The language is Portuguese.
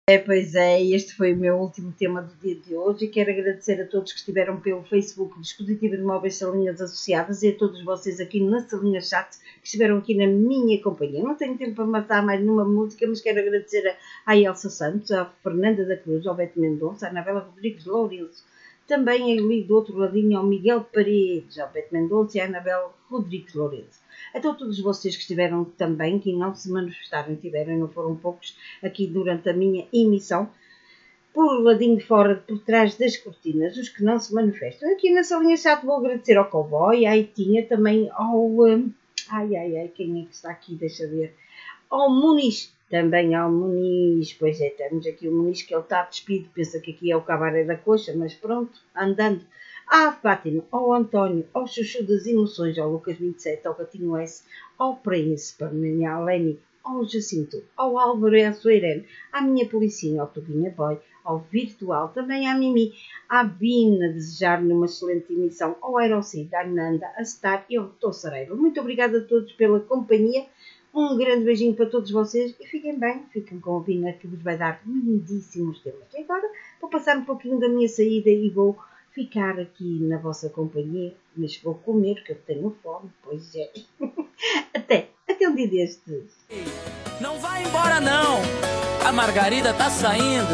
Pois é, este foi o meu último tema do dia de hoje e quero agradecer a todos que estiveram pelo Facebook Dispositivo de Móveis Salinhas Associadas e a todos vocês aqui na Salinha Chat que estiveram aqui na minha companhia. Não tenho tempo para matar mais nenhuma música, mas quero agradecer à Elsa Santos, à Fernanda da Cruz, ao Beto Mendonça, à Anabela Rodrigues Lourenço, também ali do outro ladinho ao Miguel Paredes, ao Beto Mendonça e à Anabela Rodrigues Lourenço. Então todos vocês que estiveram também, que não se manifestaram, tiveram, não foram poucos, aqui durante a minha emissão, por ladinho de fora, por trás das cortinas, os que não se manifestam. Aqui na Salinha Chat vou agradecer ao Cowboy, à Itinha, também ao... quem é que está aqui? Deixa ver. Ao Muniz, também ao Muniz, pois é, temos aqui o Muniz que ele está despido, pensa que aqui é o cabaré da coxa, mas pronto, andando. À Fátima, ao António, ao Chuchu das Emoções, ao Lucas 27, ao Gatinho S, ao Príncipe, à minha Aleni, ao Jacinto, ao Álvaro e à sua Irene, à minha Policinha, ao Tuguinha Boy, ao Virtual, também à Mimi, à Bina, desejar-lhe uma excelente emissão, ao Aerocid, à Nanda, a Star e ao Tossareiro. Muito obrigada a todos pela companhia. Um grande beijinho para todos vocês e fiquem bem, fiquem com a Vina que vos vai dar lindíssimos temas. E agora vou passar um pouquinho da minha saída e vou ficar aqui na vossa companhia, mas vou comer, que eu tenho fome, pois é. Até um dia destes. Não vai embora não, a Margarida tá saindo.